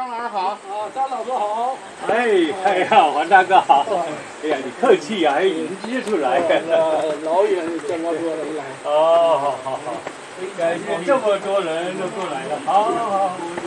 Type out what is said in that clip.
张老师好。 啊，张老师好。 哎呀，黄大哥好。哎呀，你客气啊，还迎接出来。 老远这么多人来。 哦，好好好，感谢这么多人都过来了，好好好。